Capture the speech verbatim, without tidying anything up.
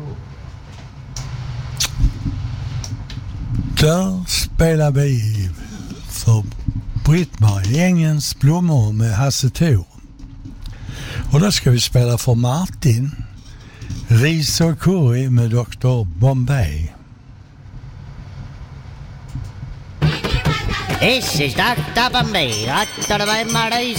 Där spelar vi för Britt-Marie Ängens blommor med Hasse Thor. Och då ska vi spela för Martin Ris och curry med doktor Bombay. This is doctor Bombay, doctor Bombay.